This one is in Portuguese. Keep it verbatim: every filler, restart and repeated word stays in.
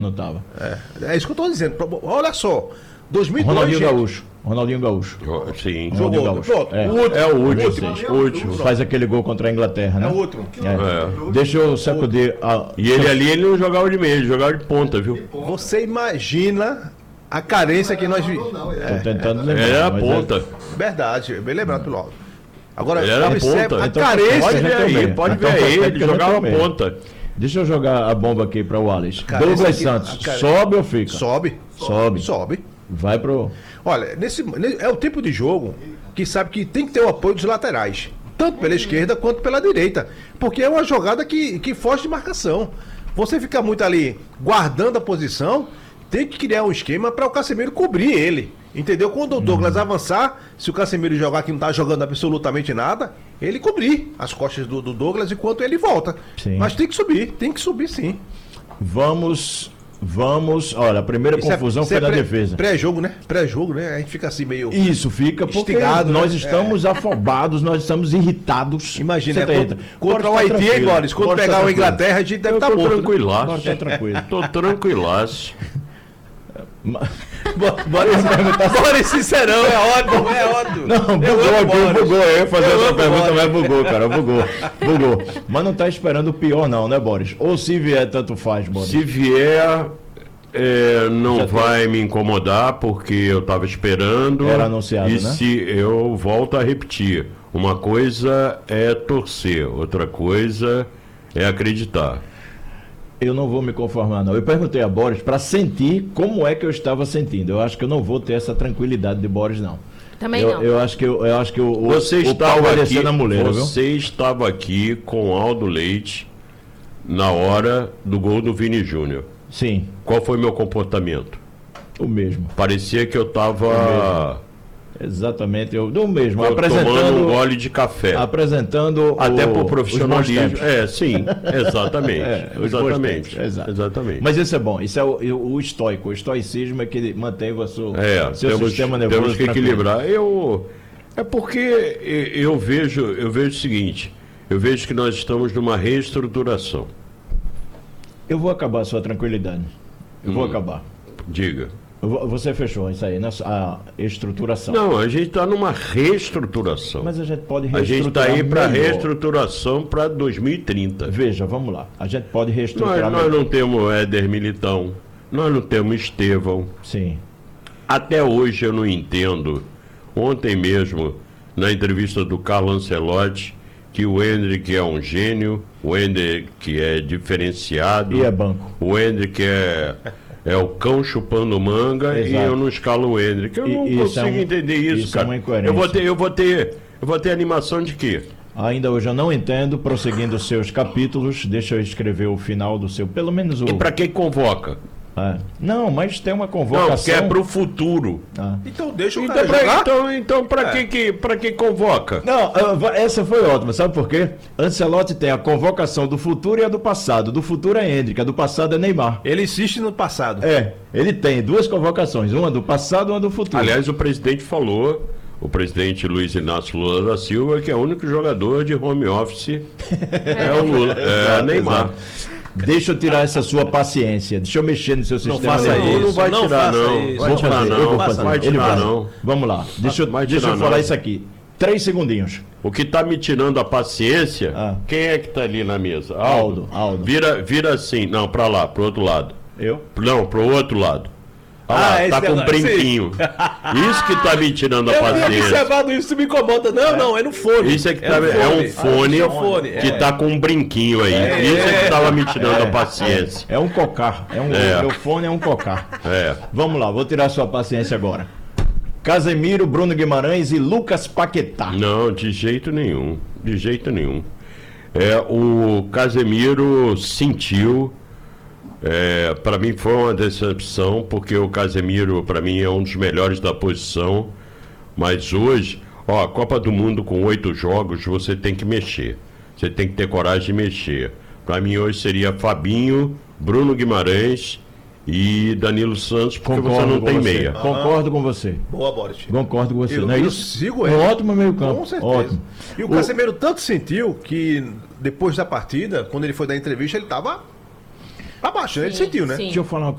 Não estava. É, é isso que eu estou dizendo. Olha só, dois mil e dois... Ronaldinho gente... Gaúcho. Ronaldinho Gaúcho. Sim. Ronaldinho Jogou, Gaúcho. pronto. É. O último. É o último. último. O último. Faz aquele gol contra a Inglaterra, né? É o último. É. É. Deixa eu sacudir. A... E ele ali, ele não jogava de meio, ele jogava de ponta, viu? Você imagina a carência que nós vimos. Tô tentando lembrar. Ele era mas ponta. É verdade, bem lembrado pelo Aldo. Agora, Ele era observe ponta. a Então, carência. Pode já ver aí, também. pode Então ver faz aí, tempo ele que eu já jogava tomei. ponta. Deixa eu jogar a bomba aqui para o Wallace. Carência Douglas que- Santos, a care- sobe ou fica? Sobe. Sobe. Sobe. Vai pro. Olha, nesse, é o tipo de jogo que sabe que tem que ter o apoio dos laterais, tanto pela esquerda quanto pela direita, porque é uma jogada que, que foge de marcação. Você fica muito ali guardando a posição, tem que criar um esquema para o Casemiro cobrir ele. Entendeu? Quando o Douglas Uhum. avançar, se o Casemiro jogar que não tá jogando absolutamente nada, ele cobrir as costas do, do Douglas enquanto ele volta. Sim. Mas tem que subir, tem que subir sim. Vamos. Vamos. Olha, a primeira Isso é- confusão isso foi é na pré- defesa. Pré-jogo, né? Pré-jogo, né? A gente fica assim meio. Isso, fica porque Instigado, nós né? estamos afobados, nós estamos irritados. Imagina, Você é tá contra, irritado. contra o Boris tá Haiti, hein, tranquilo. Boris? Quando Boris tá pegar o tranquilo. Inglaterra, a gente deve Eu estar tô morto. né? tranquilaço. Boris tá tranquilo. Tô tranquilaço. Boris, Boris Sincerão, é ótimo, é ótimo. Não, Eu bugou amo aqui, Boris. bugou. Eu ia fazer Eu essa amo pergunta, Boris. mas bugou, cara. Bugou. Bugou. Mas não tá esperando o pior, não, né, Boris? Ou se vier, tanto faz, Boris. Se vier, é, não Já vai me incomodar, porque eu tava esperando. Era anunciado, E né? se eu volto a repetir, uma coisa é torcer, outra coisa é acreditar. Eu não vou me conformar, não. Eu perguntei a Boris para sentir como é que eu estava sentindo. Eu acho que eu não vou ter essa tranquilidade de Boris, não. Também eu, não. Eu acho que, eu, eu acho que o, o, Você o pau estava vai aqui, descer na muleira, viu? você estava aqui com Aldo Leite na hora do gol do Vini Júnior. Sim, Qual foi meu comportamento? o mesmo. Parecia que eu estava Exatamente, eu do mesmo. tomando Apresentando, um gole de café. apresentando Até o, por os profissionalismo. bons tempos. É, sim, exatamente. É, os bons exatamente. tempos, exato. Exatamente. Mas isso é bom, isso é o, o estoico, o estoicismo é que mantém o seu, É, seu temos, sistema nervoso temos que tranquilo. equilibrar. Eu, é porque eu eu vejo, eu vejo o seguinte, eu vejo que nós estamos numa reestruturação. Eu vou acabar a sua tranquilidade. Eu vou Hum. acabar. Diga. Eu vou- Você fechou isso aí, né? A estruturação. Não, a gente está numa reestruturação. Mas a gente pode A gente está reestruturar aí para melhor. reestruturação para dois mil e trinta. Veja, vamos lá. A gente pode Nós, reestruturar nós melhor. não temos Éder Militão, nós não temos Estevão. Sim. Até hoje eu não entendo. Ontem mesmo, na entrevista do Carlo Ancelotti, que o Hendrick é um gênio, o Hendrick é diferenciado, E é banco. o Hendrick é, é o cão chupando manga e Exato. eu não escalo o Hendrick. Eu E- não isso consigo é um- entender isso, isso é cara. uma incoerência. eu vou ter, eu vou ter, eu vou ter animação de quê? Ainda hoje eu não entendo, prosseguindo os seus capítulos, deixa eu escrever o final do seu, pelo menos o... E para quem convoca? É. Não, mas tem uma Não, convocação... porque é pro futuro. Ah. Então deixa o Então, cara pra, jogar. então, então para É. que, que, pra que convoca? Não, ah, va- essa foi ótima, sabe por quê? Ancelotti tem a convocação do futuro e a do passado. Do futuro é Hendrick, a do passado é Neymar. Ele insiste no passado. É, ele tem duas convocações, uma do passado e uma do futuro. Aliás, o presidente falou, o presidente Luiz Inácio Lula da Silva, que é o único jogador de home office é o Lula, é Exato, Neymar. exato. Deixa eu tirar essa sua paciência, deixa eu mexer no seu sistema faça nervoso. isso. Não vai não tirar faça não, isso. vai Vou tirar fazer, eu não, vou vai fazer. Ele tirar vai. não. Vamos lá, deixa, eu- Vai deixa eu tirar falar não. isso aqui. Três segundinhos. O que está me tirando a paciência, Ah. quem é que está ali na mesa? Aldo, Aldo. Vira, vira assim, não, para lá, pro outro lado. Eu? Não, pro outro lado. Olha Ah, lá, esse tá com um negócio, sim. brinquinho. Isso que tá me tirando a Eu tinha paciência. observado isso, me incomoda. Não, não, é no fone. Isso é que tá, no é um fone, Ah, é um fone, que é. tá com um brinquinho aí. Isso é que tava me tirando a paciência. É um cocar. É um, É. Meu fone é um cocar. É. Vamos lá, vou tirar sua paciência agora. Casemiro, Bruno Guimarães e Lucas Paquetá. Não, de jeito nenhum. De jeito nenhum. É, o Casemiro sentiu. É, para mim foi uma decepção, porque o Casemiro, para mim, é um dos melhores da posição. Mas hoje, ó, a Copa do Mundo com oito jogos, você tem que mexer. Você tem que ter coragem de mexer. Para mim, hoje seria Fabinho, Bruno Guimarães e Danilo Santos, porque você não com tem você. meia. Concordo com você. Boa, Boris. Concordo com você. Eu- não é eu isso? sigo Um ele. ótimo meio campo. Com certeza. Ótimo. E o Casemiro tanto sentiu que depois da partida, quando ele foi dar entrevista, ele tava abaixo, né? Ele Sim, sentiu, né? sim. Deixa eu falar uma